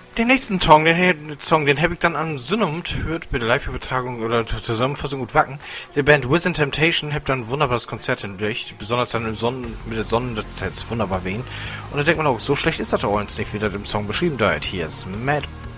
Den nächsten Song, den habe ich dann am Synomt hört, bei der Live-Übertragung oder Zusammenfassung und Wacken. Die Band Within Temptation hat dann ein wunderbares Konzert hindurch, besonders dann mit der Sonne, das ist jetzt wunderbar wehen. Und da denkt man auch, so schlecht ist das auch nicht, wie das im Song beschrieben wird. Hier ist Mad